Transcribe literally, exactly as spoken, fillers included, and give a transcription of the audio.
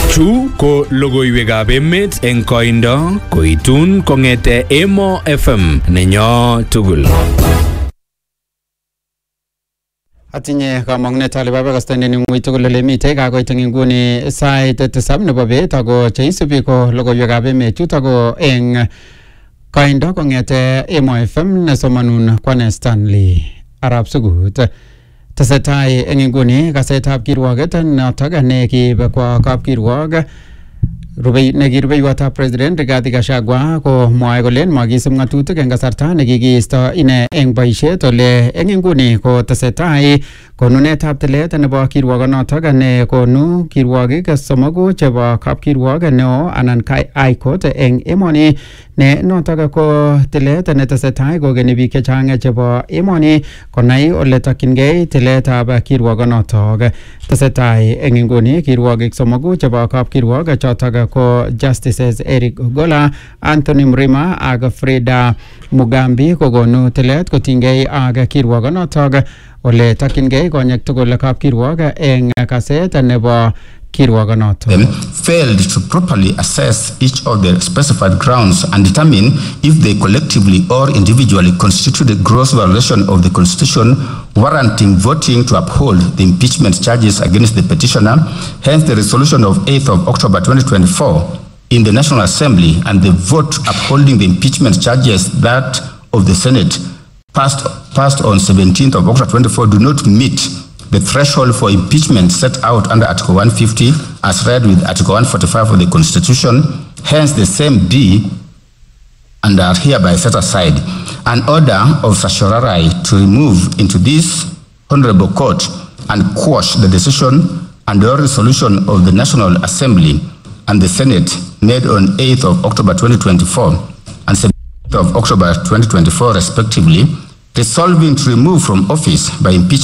Chu ko logoiwekab emet eng koindo koitun kongete Emo F M nenyo tugul. Atinye kamang'unet ale babakastane ng'ui tugul ole mitei kakoit eng nguni sait tisab nebo bet ako cheisubi ko logoiwekab emet chuto ko eng koindo kongete Emo F M nesomanun Kwane Stanley Arab Sugut. Tesetai eng nguni kasetab kirwoget notok ne kiib kwa kapkirwog Rubei nekirubeiwotab President Rigathi Gachagua ko mwae kole makisub ng'atutik eng kasarta nekikiisto ine eng boisiet ole eng nguni ko tesetai konunetab tilet nebo kirwogonotok ne konu kirwogik somoku chebo kapkirwog neo anan High Court eng emoni ne notok ko tilet ne tesetai kokeni biik chechang chebo emoni konai ole tokchingei tiletab kirwogonotok. Tesetai eng nguni kirwogik somoku chebo kapkirwog chotok ko Justices Eric Ogolla, Anthony Mrima ak Frida Mugambi kokonu tilet kotinygei ak kirwogonotok ole tokchingei konyek tugul kapkirwog eng kaset nebo kirwogonotok. Failed to properly assess each of the specified grounds and determine if they collectively or individually constitute a gross violation of the Constitution warranting voting to uphold the impeachment charges against the petitioner. Hence, the resolution of eighth of October twenty twenty-four in the National Assembly and the vote upholding the impeachment charges that of the Senate passed, passed on seventeenth of October twenty-four do not meet the threshold for impeachment set out under Article one fifty as read with Article one forty-five of the Constitution. Hence, the same D and are hereby set aside. An order of certiorari to remove into this honorable court and quash the decision and the resolution of the National Assembly and the Senate made on eighth of October twenty twenty-four and seventeenth of October twenty twenty-four respectively, resolving to remove from office by impeachment